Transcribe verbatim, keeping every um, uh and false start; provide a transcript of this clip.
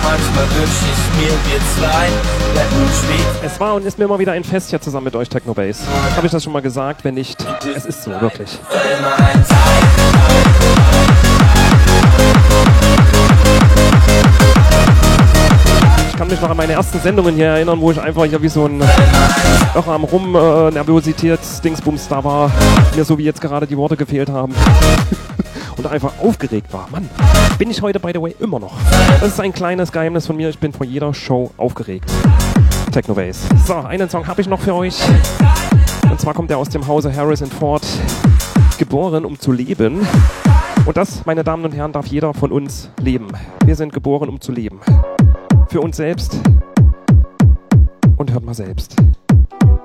manchmal wünsch ich mir, wir zwei hätten spät. Es war und ist mir immer wieder ein Fest hier zusammen mit euch, Technobase. Habe ich das schon mal gesagt? Wenn nicht, es ist so, wirklich. Für immer ein Teil. Ich kann mich noch an meine ersten Sendungen hier erinnern, wo ich einfach hier wie so ein Irrer am Rum äh, Nervosität Dingsbums da war, mir so wie jetzt gerade die Worte gefehlt haben und einfach aufgeregt war. Mann, bin ich heute by the way immer noch. Das ist ein kleines Geheimnis von mir, ich bin vor jeder Show aufgeregt. Technobase. So, einen Song habe ich noch für euch. Und zwar kommt er aus dem Hause Harris and Ford. Geboren, um zu leben. Und das, meine Damen und Herren, darf jeder von uns leben. Wir sind geboren, um zu leben. Für uns selbst. Und hört mal selbst.